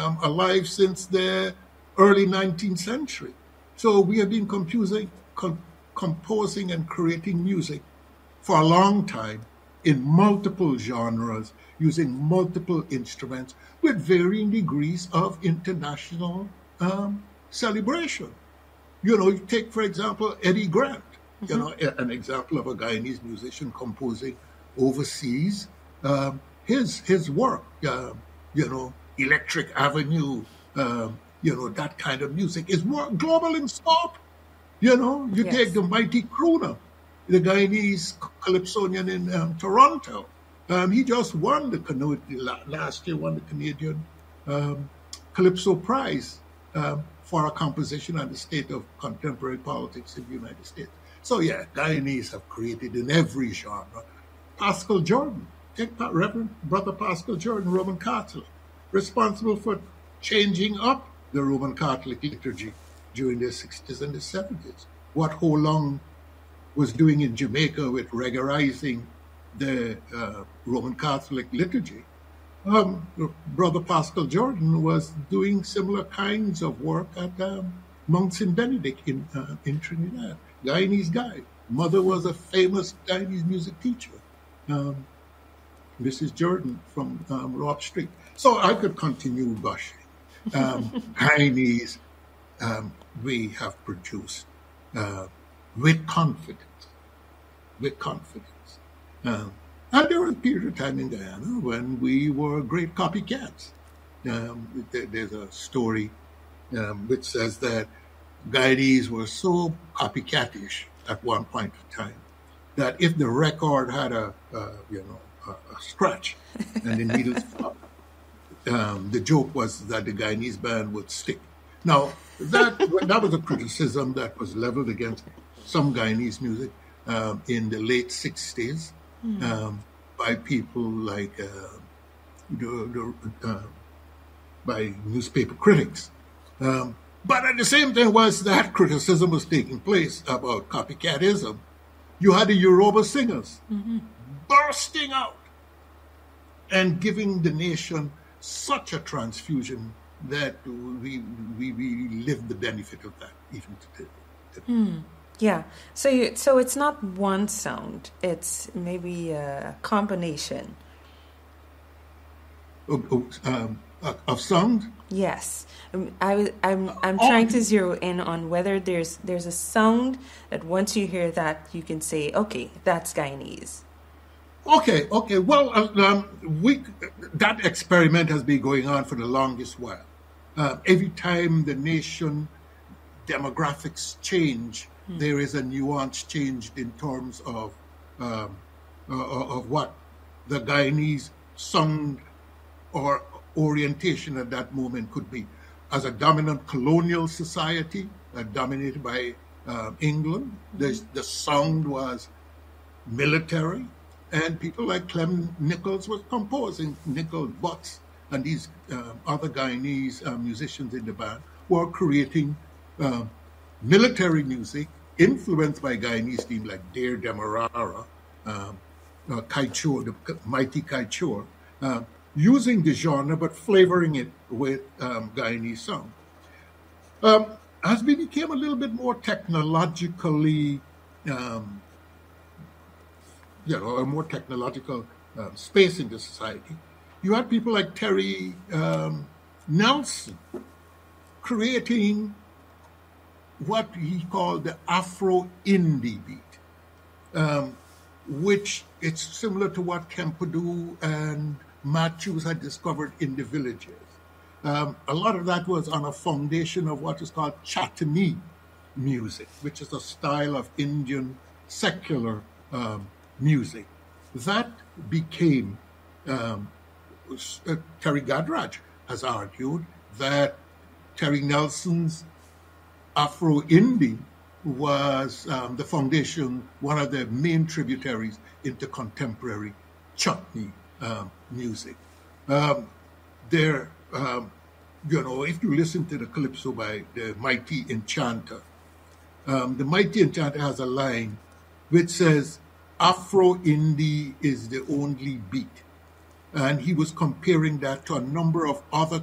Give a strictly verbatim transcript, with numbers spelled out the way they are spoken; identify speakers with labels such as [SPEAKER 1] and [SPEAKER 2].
[SPEAKER 1] um, alive since the early nineteenth century. So we have been composing, com- composing and creating music for a long time in multiple genres, using multiple instruments with varying degrees of international um, celebration. You know, you take, for example, Eddie Grant, you know, a- an example of a Guyanese musician composing overseas. Um, his his work, uh, you know, Electric Avenue, um, you know, that kind of music is more global in scope. You know, you
[SPEAKER 2] Yes.
[SPEAKER 1] take the mighty crooner, the Guyanese calypsonian in um, Toronto. Um, he just won the Cano- la- last year, won the Canadian um, Calypso Prize um, for a composition on the state of contemporary politics in the United States. So yeah, Guyanese have created in every genre. Pascal Jordan, take Pa- Reverend Brother Pascal Jordan, Roman Catholic, responsible for changing up the Roman Catholic liturgy during the sixties and the seventies. What Ho Lung was doing in Jamaica with regularizing the uh, Roman Catholic liturgy. Um, Brother Pascal Jordan was doing similar kinds of work at um, Mount Saint Benedict in uh, in Trinidad. Guyanese guy. Mother was a famous Guyanese music teacher, um, Missus Jordan from um, Rob Street. So I could continue gushing. Um, Guyanese um, we have produced uh, with confidence, with confidence. Um, and there was a period of time in Guyana when we were great copycats. Um, there, there's a story um, which says that Guyanese were so copycatish at one point in time that if the record had a, uh, you know, a, a scratch and the needles flopped, um, the joke was that the Guyanese band would stick. Now, that that was a criticism that was leveled against some Guyanese music um, in the late sixties um, by people like uh, the, the, uh, by newspaper critics. Um, but at the same time, whilst that criticism was taking place about copycatism, you had the Yoruba singers bursting out and giving the nation such a transfusion that we we, we live the benefit of that even today.
[SPEAKER 2] Yeah. So you, so it's not one sound. It's maybe a combination.
[SPEAKER 1] Of, of, um, of sound?
[SPEAKER 2] Yes. Um, I was, I'm I'm trying to zero in on whether there's there's a sound that once you hear that you can say, okay, that's Guyanese.
[SPEAKER 1] Okay, okay. Well, uh, um, we that experiment has been going on for the longest while. Uh, every time the nation demographics change, there is a nuance changed in terms of um, uh, of what the Guyanese sound or orientation at that moment could be. As a dominant colonial society uh, dominated by uh, England, the, the sound was military, and people like Clem Nichols was composing, Nichols, Butts, and these uh, other Guyanese uh, musicians in the band were creating uh, military music influenced by Guyanese themes like Dear Demerara, um, uh, Kaichur, the mighty Kaichur, uh, using the genre but flavoring it with um, Guyanese song. Um, as we became a little bit more technologically, um, you know, a more technological um, space in the society, you had people like Terry um, Nelson creating what he called the Afro-Indie beat, um, which it's similar to what Kempadu and Matthews had discovered in the villages. Um, a lot of that was on a foundation of what is called Chattanee music, which is a style of Indian secular um, music. That became, um, uh, Terry Gadraj has argued that Terry Nelson's Afro-Indie was um, the foundation, one of the main tributaries into contemporary chutney um, music. Um, there, um, you know, if you listen to the calypso by the Mighty Enchanter, um, the Mighty Enchanter has a line which says, Afro-Indie is the only beat. And he was comparing that to a number of other